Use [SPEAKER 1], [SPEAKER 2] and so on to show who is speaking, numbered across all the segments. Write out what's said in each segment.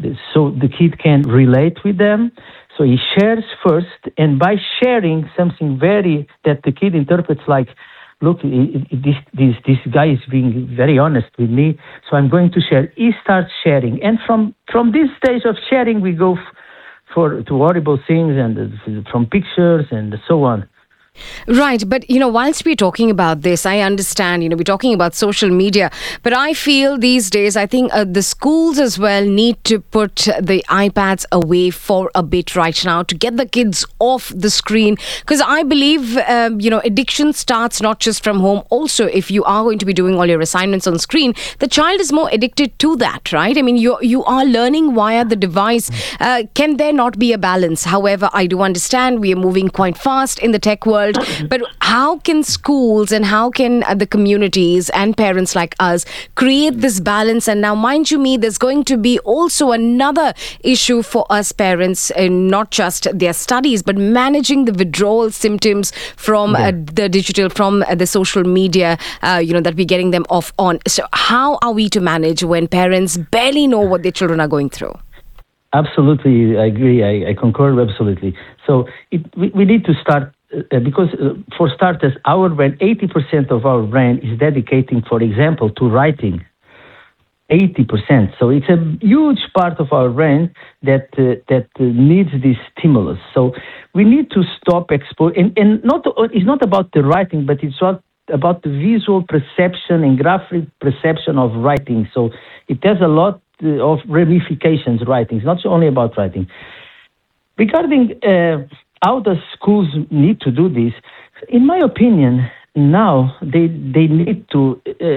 [SPEAKER 1] so the kid can relate with them. So he shares first, and by sharing something that the kid interprets like, look, this guy is being very honest with me, so I'm going to share. He starts sharing, and from this stage of sharing, we go to horrible things, and from pictures and so on.
[SPEAKER 2] Right. But, whilst we're talking about this, I understand, we're talking about social media. But I feel these days, I think the schools as well need to put the iPads away for a bit right now to get the kids off the screen. Because I believe, addiction starts not just from home. Also, if you are going to be doing all your assignments on screen, the child is more addicted to that, right? I mean, you are learning via the device. Can there not be a balance? However, I do understand we are moving quite fast in the tech world. But how can schools and how can the communities and parents like us create this balance? And now, mind you, there's going to be also another issue for us parents, not just their studies, but managing the withdrawal symptoms from the digital, from the social media, that we're getting them off on. So how are we to manage when parents barely know what their children are going through?
[SPEAKER 1] Absolutely, I agree. I concur absolutely. So we need to start. Because for starters, our brain, 80% of our brain is dedicating, for example, to writing. 80%. So it's a huge part of our brain that needs this stimulus. So we need to stop exposing. And it's not about the writing, but it's about the visual perception and graphic perception of writing. So it has a lot of ramifications, writing. It's not only about writing. Regarding how the schools need to do this? In my opinion, now they need to.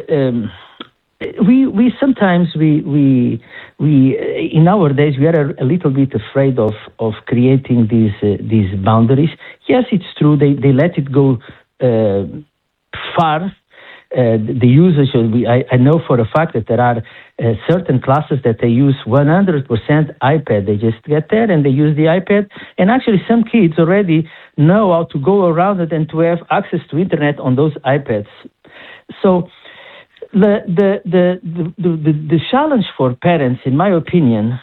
[SPEAKER 1] We sometimes in our days we are a little bit afraid of creating these boundaries. Yes, it's true. They let it go far. The usage. I know for a fact that there are certain classes that they use 100% iPad. They just get there and they use the iPad. And actually, some kids already know how to go around it and to have access to internet on those iPads. So the challenge for parents, in my opinion,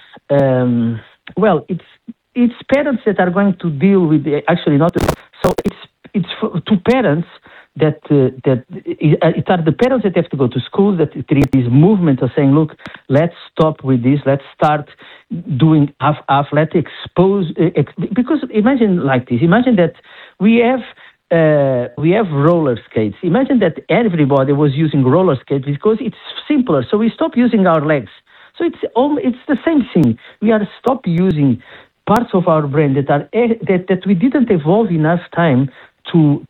[SPEAKER 1] it's parents that are going to deal with actually not. So it's to parents. That it are the parents that have to go to schools that create this movement of saying, look, let's stop with this, let's start doing half, let's expose, because imagine like this, imagine that we have roller skates. Imagine that everybody was using roller skates because it's simpler, so we stop using our legs. So it's the same thing. We are stop using parts of our brain that we didn't evolve enough time to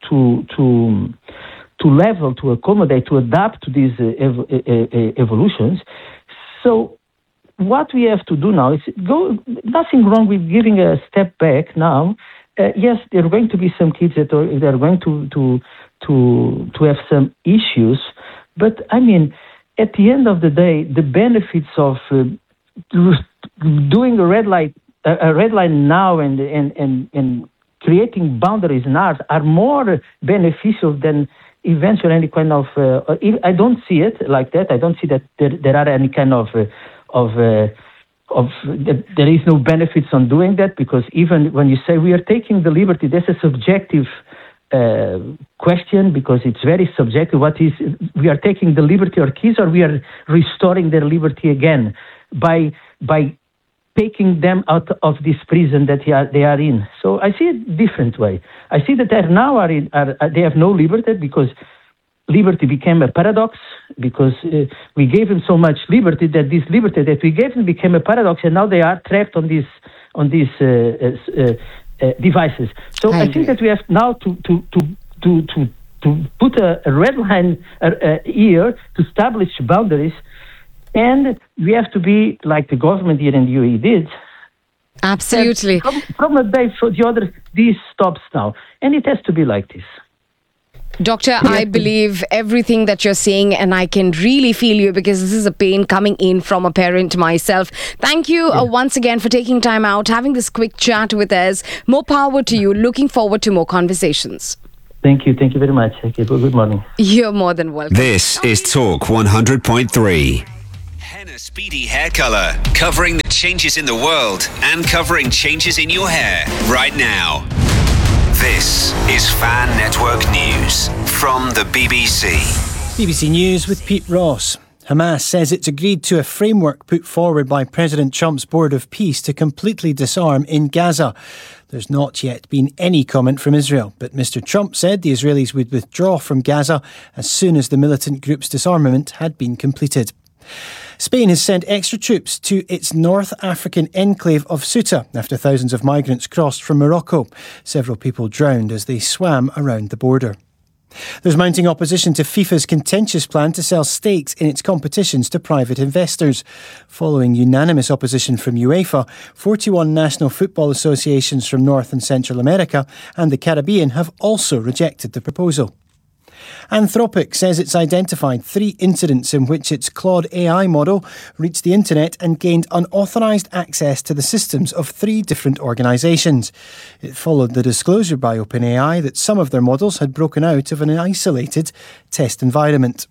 [SPEAKER 1] level, to accommodate, to adapt to these evolutions. So what we have to do now is nothing wrong with giving a step back now. Yes, there are going to be some kids that are going to have some issues, but I mean, at the end of the day, the benefits of doing a red line now and creating boundaries now are more beneficial than eventually any kind of. I don't see it like that. I don't see that there are any kind of there is no benefits on doing that, because even when you say we are taking the liberty, that's a subjective question, because it's very subjective. What is, we are taking the liberty of kids, or we are restoring their liberty again by taking them out of this prison that they are in. So I see it different way. I see that they have no liberty, because liberty became a paradox, because we gave them so much liberty that this liberty that we gave them became a paradox, and now they are trapped on these devices. So I think that we have now to put a red line here to establish boundaries. And we have to be like the government here in the UAE did.
[SPEAKER 2] Absolutely.
[SPEAKER 1] From a day for the other, this stops now. And it has to be like this.
[SPEAKER 2] Doctor, I believe everything that you're saying, and I can really feel you, because this is a pain coming in from a parent myself. Thank you once again for taking time out, having this quick chat with us. More power to you. Looking forward to more conversations.
[SPEAKER 1] Thank you. Thank you very much. Okay, good morning.
[SPEAKER 2] You're more than welcome.
[SPEAKER 3] This is Talk 100.3. Henna Speedy Hair Colour, covering the changes in the world and covering changes in your hair right now. This is Fan Network News from the BBC.
[SPEAKER 4] BBC News with Pete Ross. Hamas says it's agreed to a framework put forward by President Trump's Board of Peace to completely disarm in Gaza. There's not yet been any comment from Israel, but Mr. Trump said the Israelis would withdraw from Gaza as soon as the militant group's disarmament had been completed. Spain has sent extra troops to its North African enclave of Ceuta after thousands of migrants crossed from Morocco. Several people drowned as they swam around the border. There's mounting opposition to FIFA's contentious plan to sell stakes in its competitions to private investors. Following unanimous opposition from UEFA, 41 national football associations from North and Central America and the Caribbean have also rejected the proposal. Anthropic says it's identified 3 incidents in which its Claude AI model reached the internet and gained unauthorised access to the systems of 3 different organisations. It followed the disclosure by OpenAI that some of their models had broken out of an isolated test environment.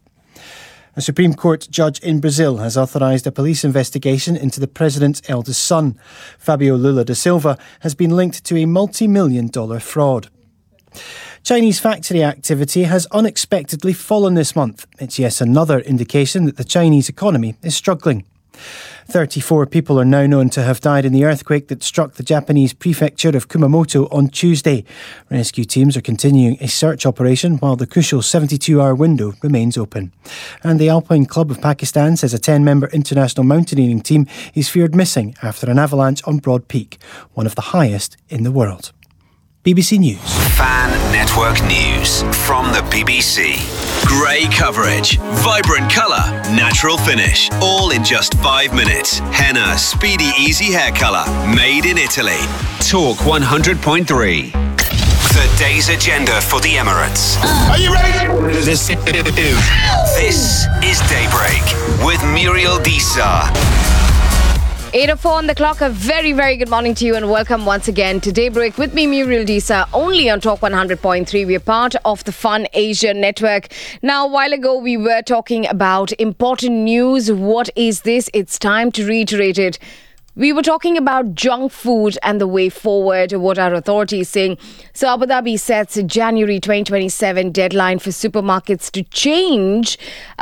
[SPEAKER 4] A Supreme Court judge in Brazil has authorised a police investigation into the president's eldest son. Fabio Lula da Silva has been linked to a multi-million-dollar fraud. Chinese factory activity has unexpectedly fallen this month. It's yet another indication that the Chinese economy is struggling. 34 people are now known to have died in the earthquake that struck the Japanese prefecture of Kumamoto on Tuesday. Rescue teams are continuing a search operation while the crucial 72-hour window remains open. And the Alpine Club of Pakistan says a 10-member international mountaineering team is feared missing after an avalanche on Broad Peak, one of the highest in the world. BBC News.
[SPEAKER 3] Fan Network News from the BBC. Grey coverage, vibrant colour, natural finish, all in just 5 minutes. Henna Speedy Easy Hair Colour, made in Italy. Talk 100.3. The day's agenda for the Emirates.
[SPEAKER 5] Are you ready?
[SPEAKER 3] This is Daybreak with Muriel Disa.
[SPEAKER 2] 8:04 on the clock. A very, very good morning to you and welcome once again to Daybreak with me, Muriel Disa, only on Talk 100.3. We are part of the Fun Asia network. Now, a while ago, we were talking about important news. What is this? It's time to reiterate it. We were talking about junk food and the way forward, what our authorities saying. So Abu Dhabi sets January 2027 deadline for supermarkets to change,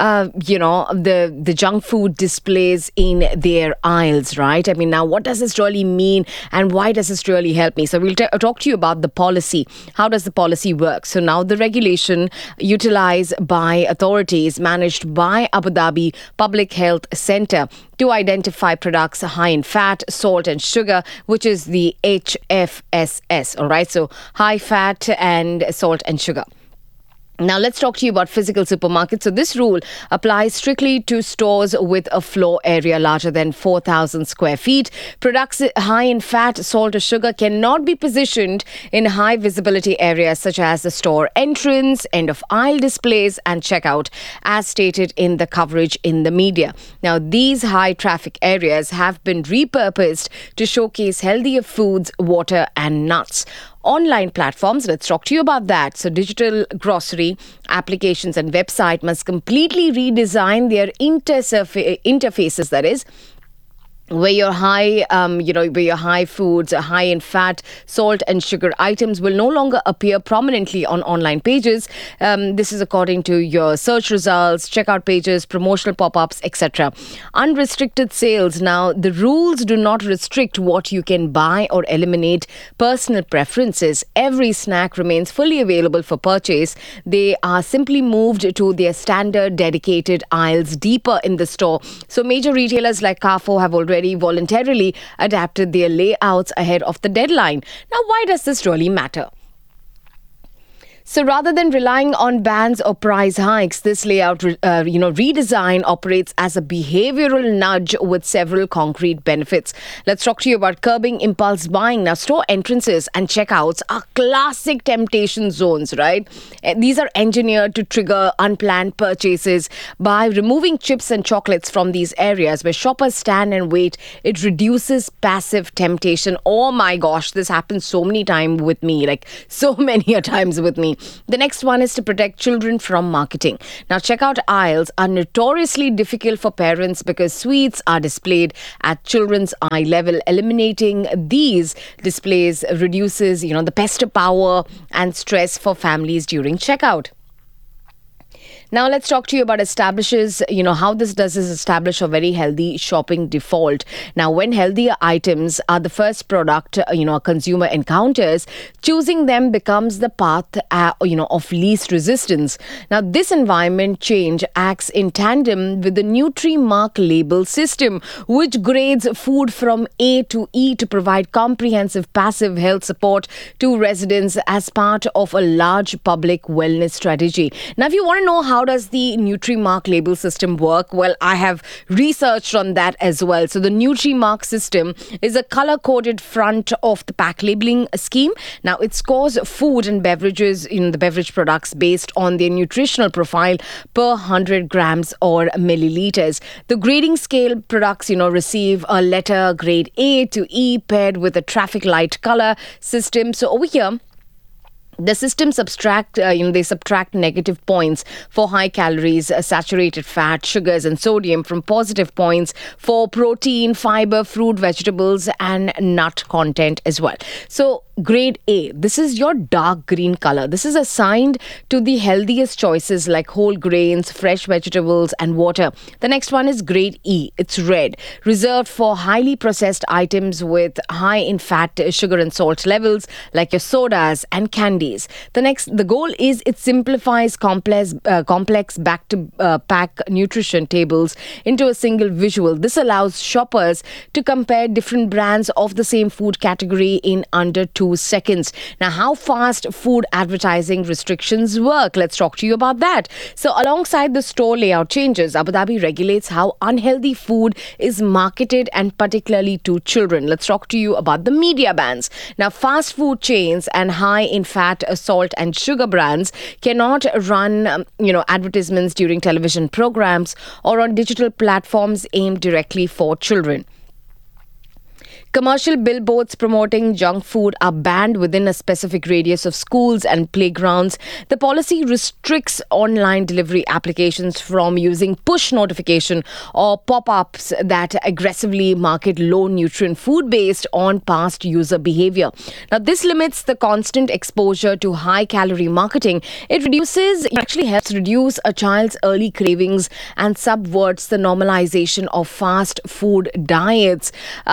[SPEAKER 2] the junk food displays in their aisles, right? I mean, now what does this really mean and why does this really help me? So we'll talk to you about the policy. How does the policy work? So now the regulation utilized by authorities managed by Abu Dhabi Public Health Centre to identify products high in fat, salt and sugar, which is the HFSS. All right, so high fat and salt and sugar. Now, let's talk to you about physical supermarkets. So this rule applies strictly to stores with a floor area larger than 4,000 square feet. Products high in fat, salt or sugar cannot be positioned in high visibility areas such as the store entrance, end of aisle displays and checkout, as stated in the coverage in the media. Now, these high traffic areas have been repurposed to showcase healthier foods, water and nuts. Online platforms, let's talk to you about that. So digital grocery applications and website must completely redesign their interfaces, that is, where your high foods, high in fat, salt and sugar items will no longer appear prominently on online pages. This is according to your search results, checkout pages, promotional pop-ups, etc. Unrestricted sales. Now, the rules do not restrict what you can buy or eliminate personal preferences. Every snack remains fully available for purchase. They are simply moved to their standard dedicated aisles deeper in the store. So major retailers like Carrefour have already voluntarily adapted their layouts ahead of the deadline. Now, why does this really matter? So rather than relying on bans or price hikes, this layout, redesign operates as a behavioral nudge with several concrete benefits. Let's talk to you about curbing impulse buying. Now, store entrances and checkouts are classic temptation zones, right? These are engineered to trigger unplanned purchases. By removing chips and chocolates from these areas where shoppers stand and wait, it reduces passive temptation. Oh my gosh, this happens so many times with me, like so many times with me. The next one is to protect children from marketing. Now, checkout aisles are notoriously difficult for parents because sweets are displayed at children's eye level. Eliminating these displays reduces, the pester power and stress for families during checkout. Now let's talk to you about establishes, how this does is establish a very healthy shopping default. Now, when healthier items are the first product, a consumer encounters, choosing them becomes the path, of least resistance. Now, this environment change acts in tandem with the NutriMark label system, which grades food from A to E to provide comprehensive passive health support to residents as part of a large public wellness strategy. Now, if you want to know how does the NutriMark label system work? Well, I have researched on that as well. So the NutriMark system is a color-coded front of the pack labeling scheme. Now, it scores food and beverages in the beverage products based on their nutritional profile per 100 grams or milliliters. The grading scale products, receive a letter grade A to E paired with a traffic light color system. So over here, the system subtract negative points for high calories, saturated fat, sugars and sodium from positive points for protein, fiber, fruit, vegetables and nut content as well. So grade A, this is your dark green color. This is assigned to the healthiest choices like whole grains, fresh vegetables and water. The next one is grade E. It's red, reserved for highly processed items with high in fat, sugar and salt levels like your sodas and candies. The goal is it simplifies complex back-to-pack nutrition tables into a single visual. This allows shoppers to compare different brands of the same food category in under 2 seconds. Now, how fast food advertising restrictions work? Let's talk to you about that. So, alongside the store layout changes, Abu Dhabi regulates how unhealthy food is marketed and particularly to children. Let's talk to you about the media bans. Now, fast food chains and high in fat, salt and sugar brands cannot run, advertisements during television programs or on digital platforms aimed directly for children. Commercial billboards promoting junk food are banned within a specific radius of schools and playgrounds. The policy restricts online delivery applications from using push notification or pop-ups that aggressively market low-nutrient food based on past user behavior. Now, this limits the constant exposure to high-calorie marketing. It actually helps reduce a child's early cravings and subverts the normalization of fast food diets.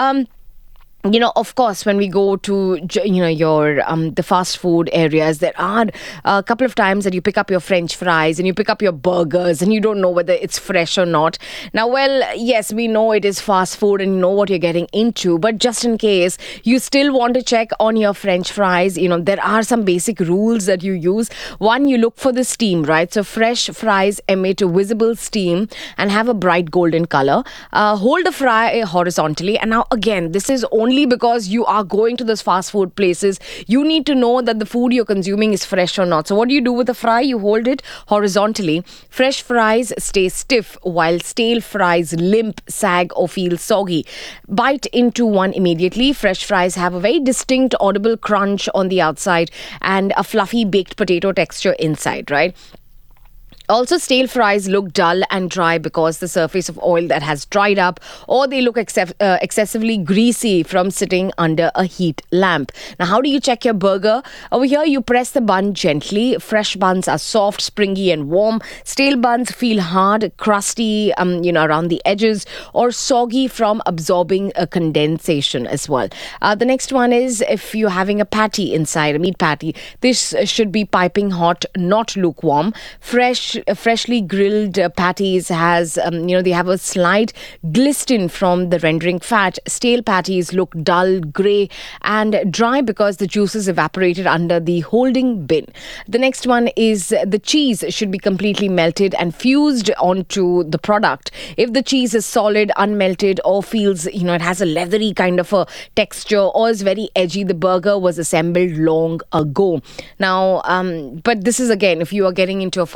[SPEAKER 2] Of course, when we go to, the fast food areas, there are a couple of times that you pick up your French fries and you pick up your burgers and you don't know whether it's fresh or not. Now, well, yes, we know it is fast food and you know what you're getting into. But just in case you still want to check on your French fries, there are some basic rules that you use. One, you look for the steam, right? So fresh fries emit visible steam and have a bright golden color. Hold the fry horizontally. And now, again, this is only because you are going to those fast food places. You need to know that the food you're consuming is fresh or not. So what do you do with the fry? You hold it horizontally. Fresh fries stay stiff while stale fries limp, sag or feel soggy. Bite into one immediately. Fresh fries have a very distinct audible crunch on the outside and a fluffy baked potato texture inside, right? Also, stale fries look dull and dry because the surface of oil that has dried up, or they look excessively greasy from sitting under a heat lamp. Now, how do you check your burger? Over here, you press the bun gently. Fresh buns are soft, springy and warm. Stale buns feel hard, crusty, around the edges, or soggy from absorbing a condensation as well. The next one is if you're having a patty inside, a meat patty, this should be piping hot, not lukewarm. Freshly grilled patties has, they have a slight glisten from the rendering fat. Stale patties look dull, grey and dry because the juices evaporated under the holding bin. The next one is the cheese should be completely melted and fused onto the product. If the cheese is solid, unmelted or feels, it has a leathery kind of a texture or is very edgy, the burger was assembled long ago. Now, but this is again, if you are getting into a fast food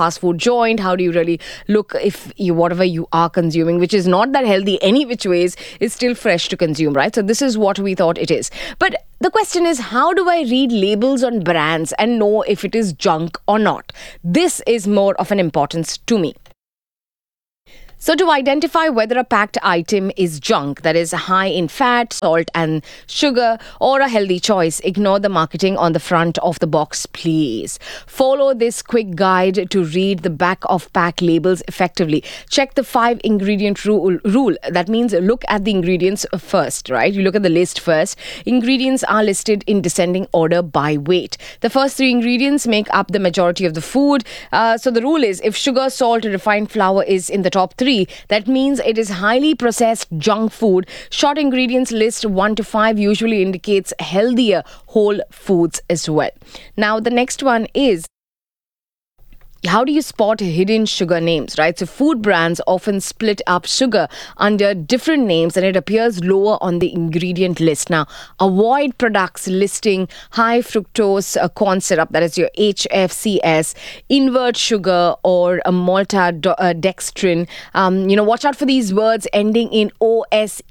[SPEAKER 2] joint? How do you really look if whatever you are consuming, which is not that healthy any which ways, is still fresh to consume, right? So this is what we thought it is. But the question is, how do I read labels on brands and know if it is junk or not? This is more of an importance to me. So to identify whether a packed item is junk, that is high in fat, salt and sugar, or a healthy choice, ignore the marketing on the front of the box, please. Follow this quick guide to read the back of pack labels effectively. Check the 5-ingredient rule. That means look at the ingredients first, right? You look at the list first. Ingredients are listed in descending order by weight. The first 3 ingredients make up the majority of the food. So the rule is, if sugar, salt, and refined flour is in the top 3, that means it is highly processed junk food. Short ingredients list 1 to 5 usually indicates healthier whole foods as well. Now, the next one is, how do you spot hidden sugar names, right? So food brands often split up sugar under different names and it appears lower on the ingredient list. Now, avoid products listing high fructose corn syrup, that is your HFCS, invert sugar, or a maltodextrin. Watch out for these words ending in OSE.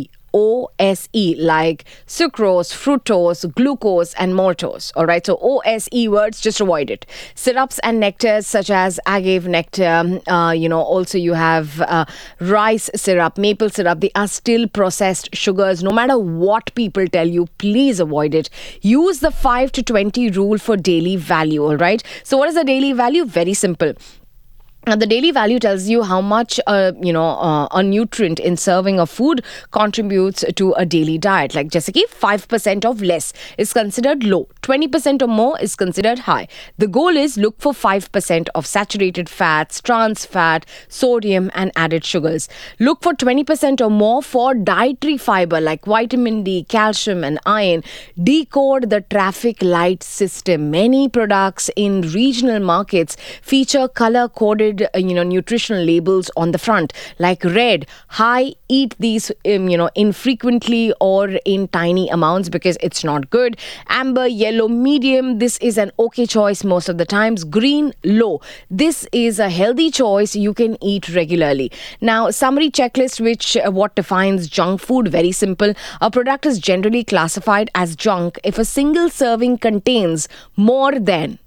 [SPEAKER 2] Like sucrose, fructose, glucose, and maltose. All right, so OSE words, just avoid it. Syrups and nectars such as agave nectar, also you have rice syrup, maple syrup. They are still processed sugars. No matter what people tell you, please avoid it. Use the 5 to 20 rule for daily value. All right. So what is the daily value? Very simple. Now, the daily value tells you how much, a nutrient in serving of food contributes to a daily diet. Like, Jessica, 5% of less is considered low. 20% or more is considered high. The goal is look for 5% of saturated fats, trans fat, sodium, and added sugars. Look for 20% or more for dietary fiber like vitamin D, calcium, and iron. Decode the traffic light system. Many products in regional markets feature color-coded nutritional labels on the front, like red, high, eat these infrequently or in tiny amounts because it's not good. Amber, yellow, medium, this is an okay choice most of the times. Green, low, this is a healthy choice you can eat regularly. Now, summary checklist, which what defines junk food? Very simple. A product is generally classified as junk if a single serving contains more than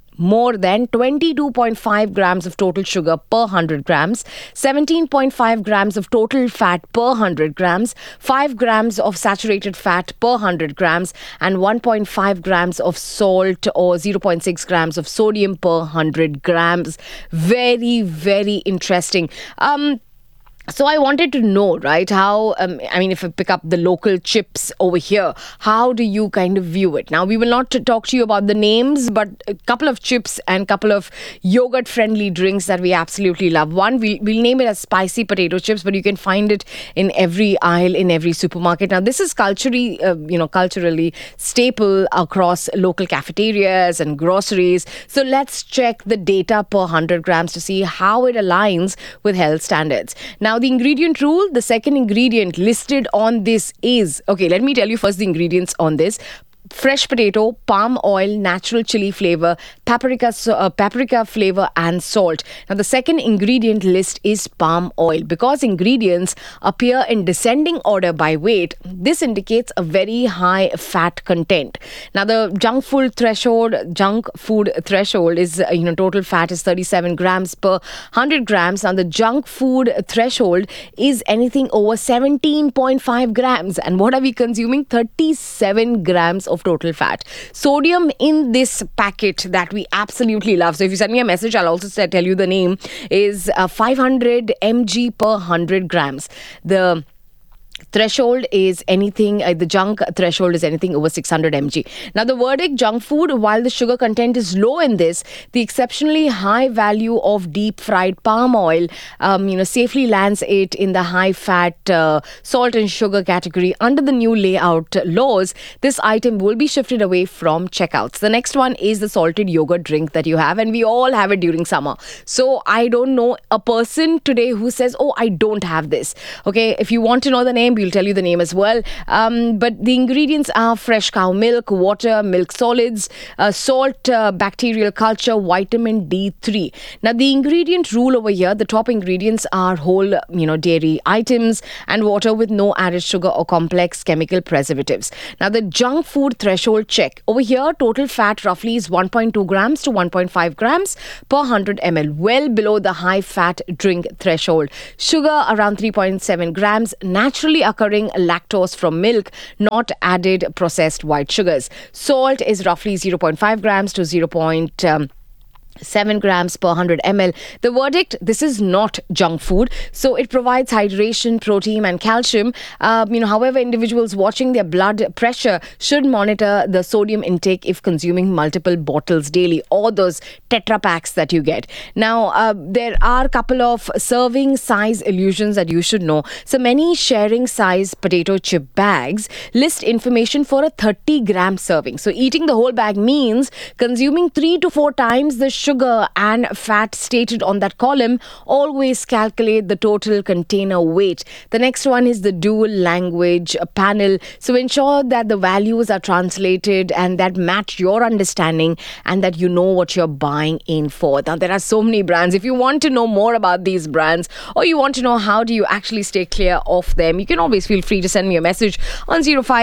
[SPEAKER 2] 22.5 grams of total sugar per 100 grams, 17.5 grams of total fat per 100 grams, 5 grams of saturated fat per 100 grams, and 1.5 grams of salt or 0.6 grams of sodium per 100 grams. Very, very interesting. So I wanted to know, right, how, if I pick up the local chips over here, how do you kind of view it? Now, we will not talk to you about the names, but a couple of chips and a couple of yogurt-friendly drinks that we absolutely love. One, we'll name it as spicy potato chips, but you can find it in every aisle, in every supermarket. Now, this is culturally staple across local cafeterias and groceries. So let's check the data per 100 grams to see how it aligns with health standards. Now, the ingredient rule, the second ingredient listed on this is, let me tell you first the ingredients on this. Fresh potato, palm oil, natural chili flavor, paprika flavor, and salt. Now, the second ingredient list is palm oil. Because ingredients appear in descending order by weight, this indicates a very high fat content. Now, the junk food threshold is, total fat is 37 grams per 100 grams. Now, the junk food threshold is anything over 17.5 grams. And what are we consuming? 37 grams of total fat. Sodium in this packet that we absolutely love. So if you send me a message, I'll also tell you the name, is 500 mg per 100 grams. The threshold is anything, the junk threshold is anything over 600 mg. Now, the verdict, junk food, while the sugar content is low in this, the exceptionally high value of deep fried palm oil, safely lands it in the high fat salt and sugar category. Under the new layout laws, this item will be shifted away from checkouts. The next one is the salted yogurt drink that you have, and we all have it during summer. So I don't know a person today who says, I don't have this. Okay, if you want to know the name, name. We'll tell you the name as well. But the ingredients are fresh cow milk, water, milk solids, salt, bacterial culture, vitamin D3. Now, the ingredient rule over here, the top ingredients are whole, dairy items and water with no added sugar or complex chemical preservatives. Now, the junk food threshold check. Over here, total fat roughly is 1.2 grams to 1.5 grams per 100 ml, well below the high fat drink threshold. Sugar around 3.7 grams, naturally occurring lactose from milk, not added processed white sugars. Salt is roughly 0.5 grams to 0.7 grams per 100 ml. The verdict, this is not junk food. So it provides hydration, protein and calcium. However, individuals watching their blood pressure should monitor the sodium intake if consuming multiple bottles daily, or those Tetra packs that you get. Now, there are a couple of serving size illusions that you should know. So many sharing size potato chip bags list information for a 30-gram serving. So eating the whole bag means consuming 3 to 4 times the sugar and fat stated on that column. Always calculate the total container weight. The next one is the dual language panel. So ensure that the values are translated and that match your understanding and that you know what you're buying in for. Now, there are so many brands. If you want to know more about these brands, or you want to know how do you actually stay clear of them, you can always feel free to send me a message on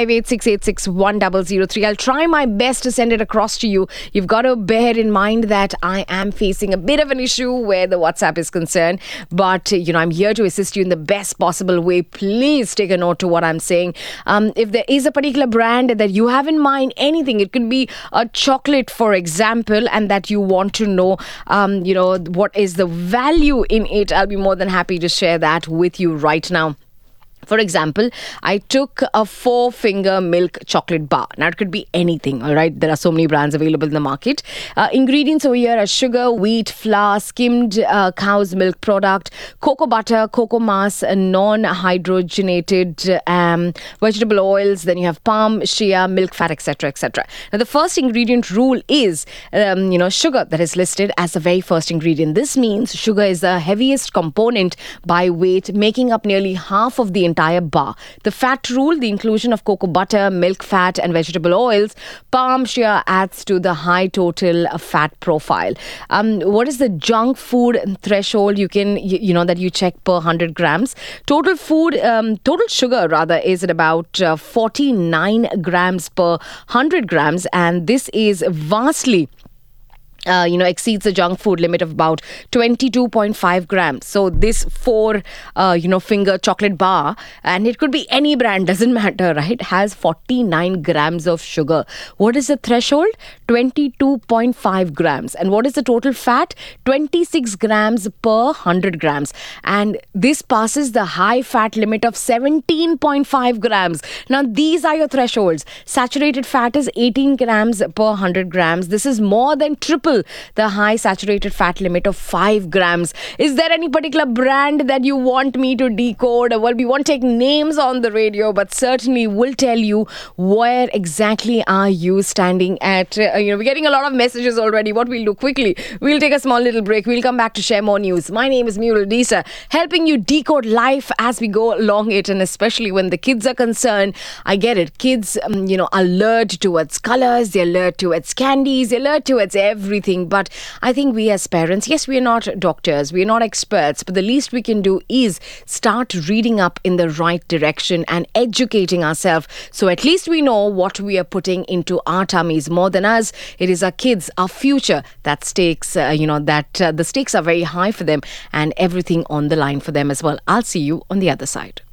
[SPEAKER 2] 0586861003. I'll try my best to send it across to you. You've got to bear in mind that I am facing a bit of an issue where the WhatsApp is concerned, but I'm here to assist you in the best possible way. Please take a note to what I'm saying. If there is a particular brand that you have in mind, anything, it could be a chocolate, for example, and that you want to know, what is the value in it, I'll be more than happy to share that with you right now. For example, I took a 4-finger milk chocolate bar. Now, it could be anything, all right? There are so many brands available in the market. Ingredients over here are sugar, wheat, flour, skimmed cow's milk product, cocoa butter, cocoa mass, non-hydrogenated vegetable oils. Then you have palm, shea, milk fat, etc., etc. Now, the first ingredient rule is, sugar that is listed as the very first ingredient. This means sugar is the heaviest component by weight, making up nearly half of the entire bar. The fat rule, the inclusion of cocoa butter, milk fat and vegetable oils, palm shea adds to the high total fat profile. What is the junk food threshold you can, that you check per 100 grams? Total sugar rather is at about 49 grams per 100 grams, and this is vastly exceeds the junk food limit of about 22.5 grams. So this 4-finger chocolate bar, and it could be any brand, doesn't matter, right, has 49 grams of sugar. What is the threshold? 22.5 grams. And what is the total fat? 26 grams per 100 grams. And this passes the high fat limit of 17.5 grams. Now, these are your thresholds. Saturated fat is 18 grams per 100 grams. This is more than triple the high saturated fat limit of 5 grams. Is there any particular brand that you want me to decode? Well, we won't take names on the radio, but certainly will tell you where exactly are you standing at. We're getting a lot of messages already. What we'll do quickly, we'll take a small little break. We'll come back to share more news. My name is Murul Disa, helping you decode life as we go along it, and especially when the kids are concerned. I get it. Kids, are alert towards colors, they're alert towards candies, they're alert towards everything. But I think we as parents, yes, we are not doctors, we are not experts, but the least we can do is start reading up in the right direction and educating ourselves. So at least we know what we are putting into our tummies. More than us, it is our kids, our future that stakes, the stakes are very high for them, and everything on the line for them as well. I'll see you on the other side.